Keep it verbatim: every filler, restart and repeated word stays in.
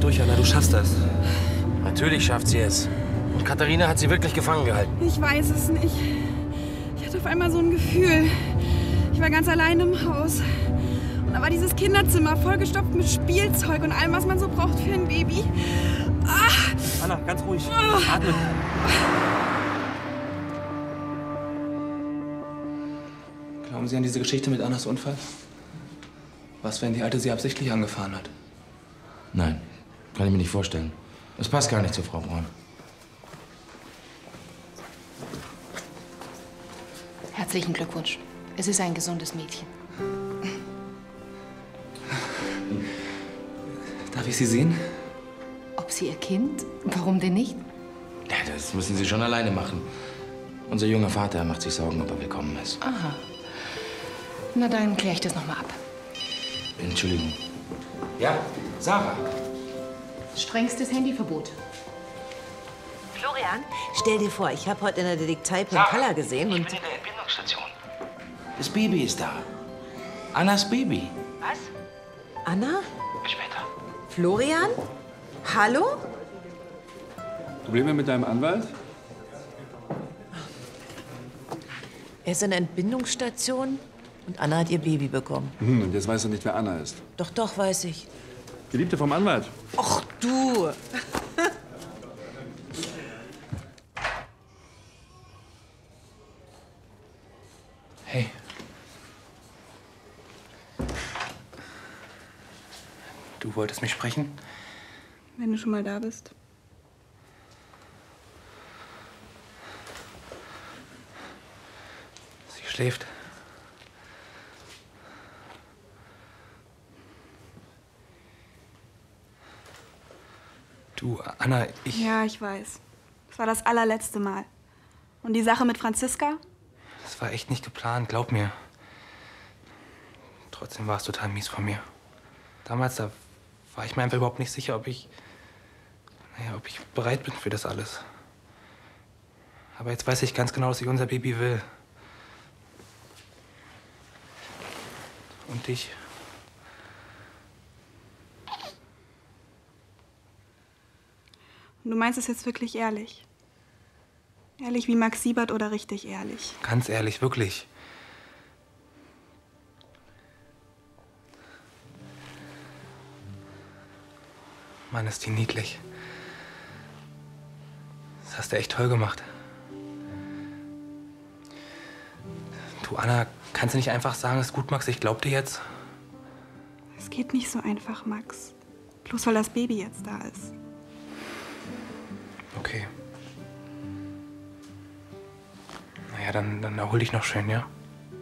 durch, Anna. Du schaffst das. Natürlich schafft sie es. Und Katharina hat sie wirklich gefangen gehalten. Ich weiß es nicht. Ich hatte auf einmal so ein Gefühl. Ich war ganz allein im Haus. Und da war dieses Kinderzimmer vollgestopft mit Spielzeug und allem, was man so braucht für ein Baby. Ah. Anna, ganz ruhig. Ah. Atme. Glauben Sie an diese Geschichte mit Annas Unfall? Was, wenn die Alte sie absichtlich angefahren hat? Nein, kann ich mir nicht vorstellen. Das passt gar nicht zu Frau Braun. Herzlichen Glückwunsch. Es ist ein gesundes Mädchen. Darf ich Sie sehen? Ob sie ihr Kind? Warum denn nicht? Ja, das müssen Sie schon alleine machen. Unser junger Vater macht sich Sorgen, ob er willkommen ist. Aha. Na, dann kläre ich das noch mal ab. Entschuldigung. Ja, Sarah. Strengstes Handyverbot. Florian, stell dir vor, ich habe heute in der Detektei Pencalla gesehen und... Ich bin in der Entbindungsstation. Das Baby ist da. Annas Baby. Was? Anna? Bis später. Florian? Hallo? Probleme mit deinem Anwalt? Er ist in der Entbindungsstation und Anna hat ihr Baby bekommen. Hm, und jetzt weißt du nicht, wer Anna ist. Doch, doch, weiß ich. Geliebte vom Anwalt. Ach, du! Hey. Du wolltest mich sprechen? Wenn du schon mal da bist. Sie schläft. Du, Anna, ich... Ja, ich weiß. Das war das allerletzte Mal. Und die Sache mit Franziska? Das war echt nicht geplant, glaub mir. Trotzdem war es total mies von mir. Damals, da war ich mir einfach überhaupt nicht sicher, ob ich... Naja, ob ich bereit bin für das alles. Aber jetzt weiß ich ganz genau, dass ich unser Baby will. Und dich. Und du meinst es jetzt wirklich ehrlich? Ehrlich wie Max Siebert oder richtig ehrlich? Ganz ehrlich, wirklich. Mann, ist die niedlich. Das hast du echt toll gemacht. Du, Anna, kannst du nicht einfach sagen, ist gut, Max, ich glaub dir jetzt? Es geht nicht so einfach, Max. Bloß weil das Baby jetzt da ist. Okay. Naja, dann, dann erhol dich noch schön, ja?